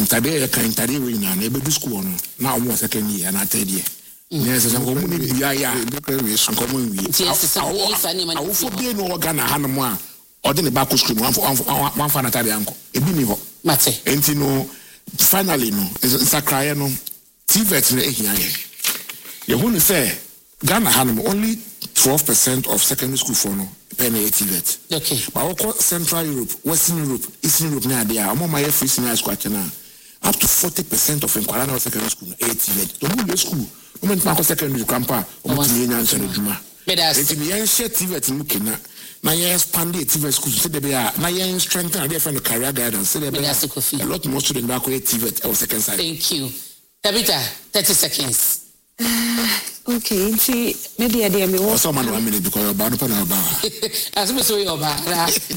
Intade ka intade we na ebe du school no na omo second year na third year. Yes, so go mu ni bia ya ankomo wi. Awofo bi no organ na hanom a ode ne back school one for na tade anko. Ebi ni ho. Mate. Enti no finally no sakraye no TVET no ehia ye. You want to say Ghana hanom only 12% of secondary school for no penny TVET. Okay. But Central Europe, Western Europe, Eastern Europe na dia amo my free senior school na up to 40% of Nkwala secondary school TVET. To move school, moment ma secondary campa o mutimi nya nso adwuma. Enti me yen share TVET mu kena na yen expand the TVET school so dey na yen strengthen their friend career guidance so dey a lot more students back with TVET or second side. Thank you. Tabitha, 30 seconds. Okay, see, maybe I did me what someone 1 minute because about no panel about. As we saw your bar.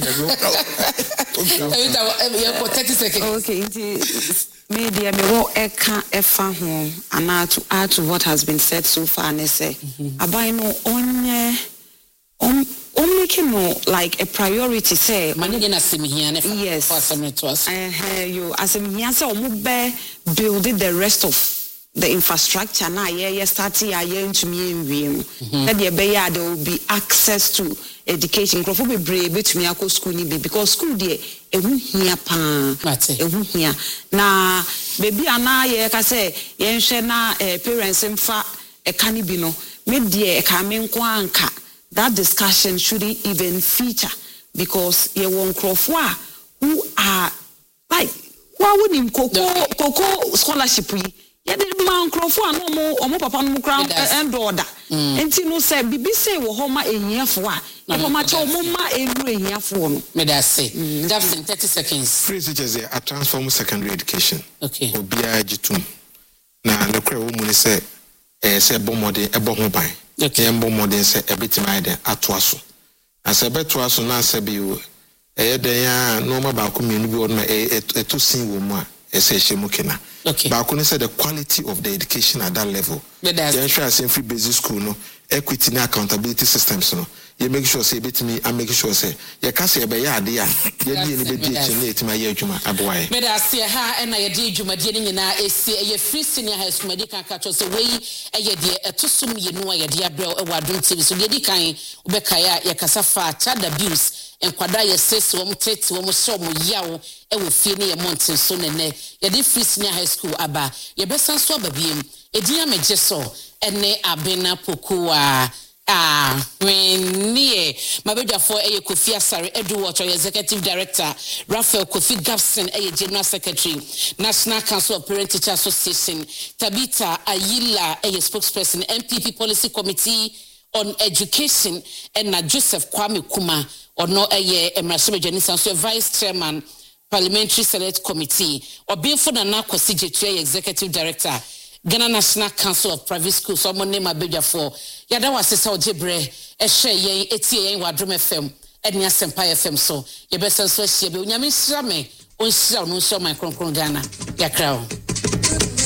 For 30 seconds. Okay, maybe I may walk a home and to add to what has been said so far and say about no on making no like a priority say money in a semi here yes you as a say build the rest of the infrastructure na starting to me that there will be access to education crofo be brave betumi akọ school ni because school there ehu hia pa ehu hia na baby ana ye ka say ye nhwe na parents mfa eka ni bi no me there eka me nko anka that discussion shouldn't even feature because ye won crofo who are like why would him koko scholarship yi yede man crofo ano omo papa no kra end order enti no say bibi say wo ho ma ehiafo a e ma cha omo ma enu ehiafo no me da say just in 30 seconds free teachers a transform secondary education okay obia jitum na no kra wo mu ni say say bomode e bo ho ban okay bomode say e betima ide atoaso asa betoaso na asa bi wo e den ya no ma ba ko mienu bi wo na to sin wo mu a say shemukena okay but I say the quality of the education at that level the ensure free basic school no equity and accountability systems no you make sure say bit me and make sure say you can say be ya dey any be dey etima ye adwuma aboy me da say ha na ye dey adwuma dey nyina esi ye free senior high school medical catch say we ye dey etosum ye no ye dey abrel e wadon tv so dey kan obekaya ye kasa fa child abuse enkwada ye sese wo mtete wo so mo yawo e wo fie ne ye monten so nene ye dey free senior high school aba ye besan so ababiem edin amegye so ene abena pokuwa when near Mabeda for a Kofi Asare Edward, Executive Director, Raphael Kofi Gabson, a General Secretary, National Council of Parent Teacher Association, Tabitha Ayila, a spokesperson, MPP Policy Committee on Education, and Joseph Kwame Kuma, or no a Emerson Janisan, Vice Chairman, Parliamentary Select Committee, or Bill Nana Kwasi, Executive Director. Ghana National Council of Private Schools, someone named Abeja for Yada was a Jebre, a share ye, etia, Wadrum FM, Edna Senpai FM. So, your best and so she be Yamin Shame, on Sham, no show my Ghana, your crown.